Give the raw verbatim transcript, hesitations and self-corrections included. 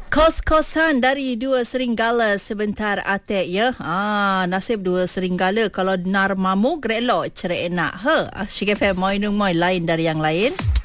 Kos-kosan dari dua serigala sebentar atek ya. Ah, nasib dua serigala kalau nar mamu grelok cerai nak. Ha, Syik F M moi nung moi lain dari yang lain.